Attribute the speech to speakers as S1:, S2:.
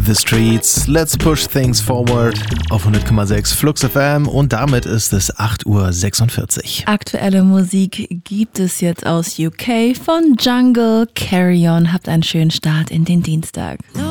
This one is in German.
S1: The Streets, Let's Push Things Forward auf 100,6 Flux FM und damit ist es 8:46 Uhr.
S2: Aktuelle Musik gibt es jetzt aus UK von Jungle, Carry On. Habt einen schönen Start in den Dienstag.